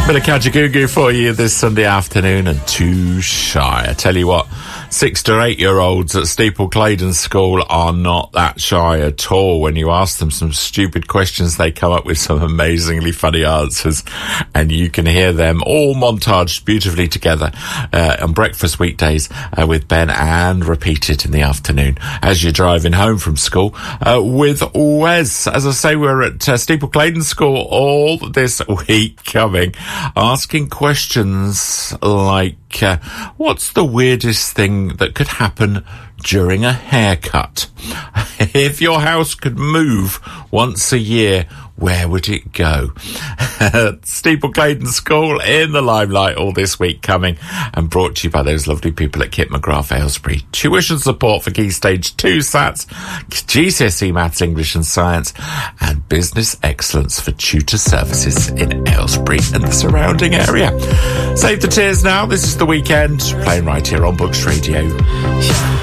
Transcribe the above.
Bit of Kajagoogoo for you this Sunday afternoon, and too shy. I tell you what, 6 to 8 year olds at Steeple Claydon School are not that shy at all. When you ask them some stupid questions, they come up with some amazingly funny answers, and you can hear them all montaged beautifully together on breakfast weekdays with Ben, and repeated in the afternoon as you're driving home from school with Wes. As I say, we're at Steeple Claydon School all this week coming, asking questions like, what's the weirdest thing that could happen during a haircut? If your house could move once a year, where would it go? Steeple Claydon School in the limelight all this week coming, and brought to you by those lovely people at Kit McGrath Aylesbury. Tuition support for Key Stage 2 SATs, GCSE Maths, English and Science, and business excellence for tutor services in Aylesbury and the surrounding area. Save the tears now. This is The Weekend, playing right here on Books Radio.